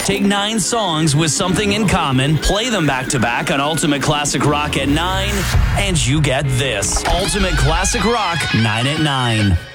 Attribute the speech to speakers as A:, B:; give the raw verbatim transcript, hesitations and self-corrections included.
A: Take nine songs with something in common, play them back to back on Ultimate Classic Rock at nine, and you get this. Ultimate Classic Rock, nine at nine.